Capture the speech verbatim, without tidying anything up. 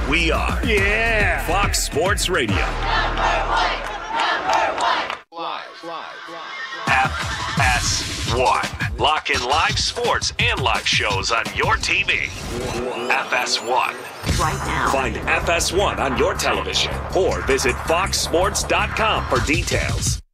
We are Yeah. Fox Sports Radio. Number one. Number one. Live, live, live. F S one. Lock in live sports and live shows on your T V. F S one. Right now. Find F S one on your television or visit fox sports dot com for details.